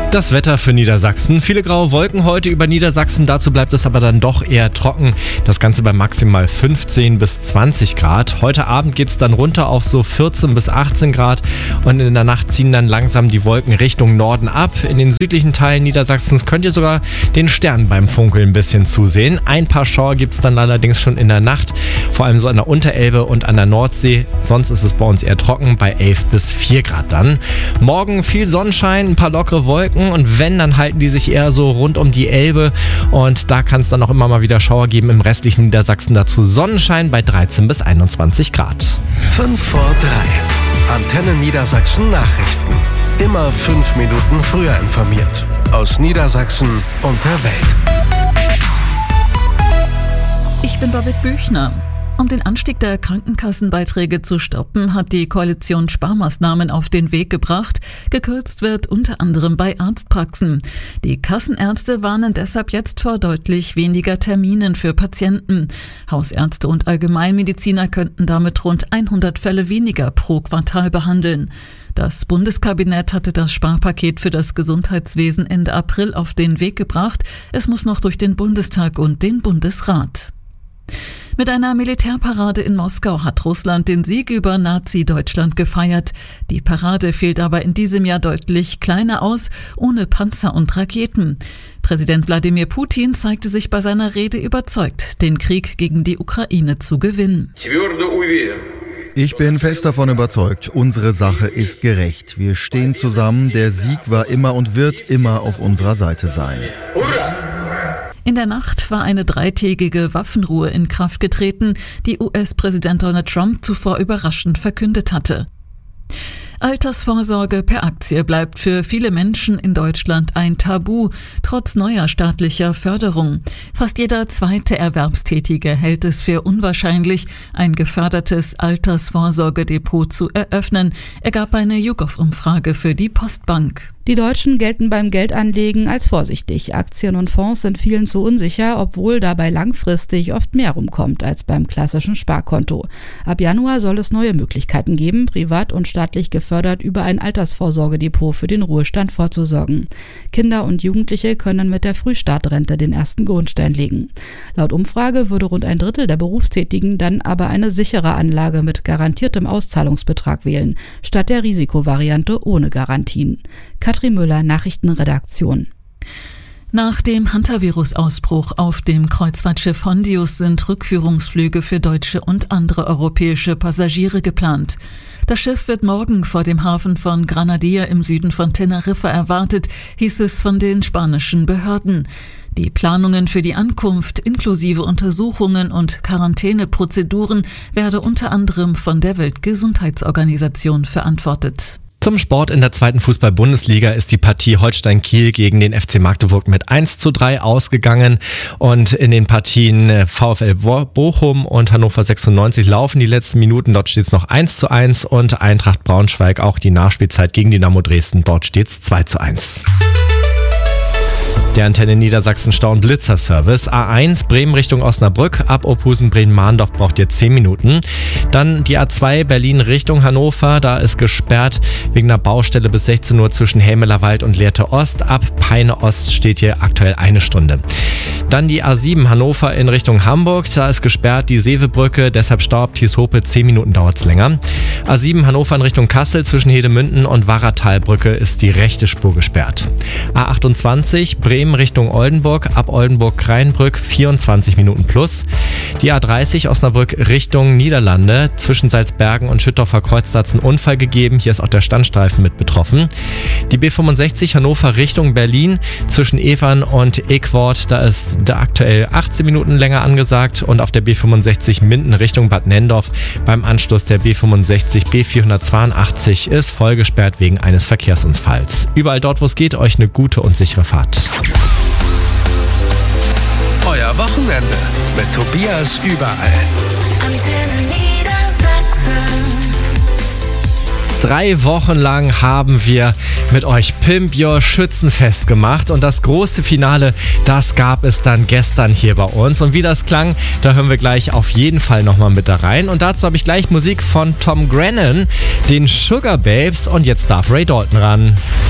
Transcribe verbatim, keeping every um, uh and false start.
Das Wetter für Niedersachsen. Viele graue Wolken heute über Niedersachsen, dazu bleibt es aber dann doch eher trocken. Das Ganze bei maximal fünfzehn bis zwanzig Grad. Heute Abend geht es dann runter auf so vierzehn bis achtzehn Grad und in der Nacht ziehen dann langsam die Wolken Richtung Norden ab. In den südlichen Teilen Niedersachsens könnt ihr sogar den Sternen beim Funkeln ein bisschen zusehen. Ein paar Schauer gibt es dann allerdings schon in der Nacht, vor allem so an der Unterelbe und an der Nordsee. Sonst ist es bei uns eher trocken bei elf bis vier Grad dann. Morgen viel Sonnenschein, ein paar lockere Wolken. Und wenn, dann halten die sich eher so rund um die Elbe und da kann es dann auch immer mal wieder Schauer geben. Im restlichen Niedersachsen dazu Sonnenschein bei dreizehn bis einundzwanzig Grad. fünf vor drei. Antenne Niedersachsen Nachrichten. Immer fünf Minuten früher informiert. Aus Niedersachsen und der Welt. Ich bin Babette Büchner. Um den Anstieg der Krankenkassenbeiträge zu stoppen, hat die Koalition Sparmaßnahmen auf den Weg gebracht. Gekürzt wird unter anderem bei Arztpraxen. Die Kassenärzte warnen deshalb jetzt vor deutlich weniger Terminen für Patienten. Hausärzte und Allgemeinmediziner könnten damit rund hundert Fälle weniger pro Quartal behandeln. Das Bundeskabinett hatte das Sparpaket für das Gesundheitswesen Ende April auf den Weg gebracht. Es muss noch durch den Bundestag und den Bundesrat. Mit einer Militärparade in Moskau hat Russland den Sieg über Nazi-Deutschland gefeiert. Die Parade fällt aber in diesem Jahr deutlich kleiner aus, ohne Panzer und Raketen. Präsident Wladimir Putin zeigte sich bei seiner Rede überzeugt, den Krieg gegen die Ukraine zu gewinnen. Ich bin fest davon überzeugt, unsere Sache ist gerecht. Wir stehen zusammen, der Sieg war immer und wird immer auf unserer Seite sein. In der Nacht war eine dreitägige Waffenruhe in Kraft getreten, die U S-Präsident Donald Trump zuvor überraschend verkündet hatte. Altersvorsorge per Aktie bleibt für viele Menschen in Deutschland ein Tabu, trotz neuer staatlicher Förderung. Fast jeder zweite Erwerbstätige hält es für unwahrscheinlich, ein gefördertes Altersvorsorgedepot zu eröffnen, ergab eine YouGov-Umfrage für die Postbank. Die Deutschen gelten beim Geldanlegen als vorsichtig. Aktien und Fonds sind vielen zu unsicher, obwohl dabei langfristig oft mehr rumkommt als beim klassischen Sparkonto. Ab Januar soll es neue Möglichkeiten geben, privat und staatlich gefördert über ein Altersvorsorgedepot für den Ruhestand vorzusorgen. Kinder und Jugendliche können mit der Frühstartrente den ersten Grundstein legen. Laut Umfrage würde rund ein Drittel der Berufstätigen dann aber eine sichere Anlage mit garantiertem Auszahlungsbetrag wählen, statt der Risikovariante ohne Garantien. Katrin Müller, Nachrichtenredaktion. Nach dem Hantavirus-Ausbruch auf dem Kreuzfahrtschiff Hondius sind Rückführungsflüge für deutsche und andere europäische Passagiere geplant. Das Schiff wird morgen vor dem Hafen von Granadilla im Süden von Teneriffa erwartet, hieß es von den spanischen Behörden. Die Planungen für die Ankunft inklusive Untersuchungen und Quarantäneprozeduren werde unter anderem von der Weltgesundheitsorganisation verantwortet. Zum Sport in der zweiten Fußball-Bundesliga ist die Partie Holstein-Kiel gegen den F C Magdeburg mit eins zu drei ausgegangen und in den Partien VfL Bochum und Hannover sechsundneunzig laufen die letzten Minuten. Dort steht es noch eins zu eins und Eintracht Braunschweig auch die Nachspielzeit gegen Dynamo Dresden. Dort steht es zwei zu eins. Der Antenne Niedersachsen Stau- und Blitzer-Service. A eins Bremen Richtung Osnabrück. Ab Opusen-Bremen-Mahndorf braucht ihr zehn Minuten. Dann die A zwei Berlin Richtung Hannover. Da ist gesperrt wegen einer Baustelle bis sechzehn Uhr zwischen Helmelerwald und Lehrte Ost. Ab Peine Ost steht hier aktuell eine Stunde. Dann die A sieben Hannover in Richtung Hamburg. Da ist gesperrt die Seevebrücke. Deshalb Stau ab Thieshope. zehn Minuten dauert es länger. A sieben Hannover in Richtung Kassel zwischen Hedemünden und Warratalbrücke ist die rechte Spur gesperrt. A achtundzwanzig Bremen Richtung Oldenburg, ab Oldenburg-Kreinbrück vierundzwanzig Minuten plus. Die A dreißig Osnabrück Richtung Niederlande, zwischen Salzbergen und Schüttorfer Kreuz hat es einen Unfall gegeben, hier ist auch der Standstreifen mit betroffen. Die B fünfundsechzig Hannover Richtung Berlin, zwischen Evern und Eckwort, da ist da aktuell achtzehn Minuten länger angesagt und auf der B fünfundsechzig Minden Richtung Bad Nendorf beim Anschluss der B fünfundsechzig B vierhundertzweiundachtzig ist vollgesperrt wegen eines Verkehrsunfalls. Überall dort, wo es geht, euch eine gute und sichere Fahrt. Euer Wochenende mit Tobias überall. Antenne Niedersachsen. Drei Wochen lang haben wir mit euch Pimp Your Schützenfest gemacht und das große Finale, das gab es dann gestern hier bei uns. Und wie das klang, da hören wir gleich auf jeden Fall nochmal mit da rein. Und dazu habe ich gleich Musik von Tom Grennan, den Sugar Babes, und jetzt darf Ray Dalton ran.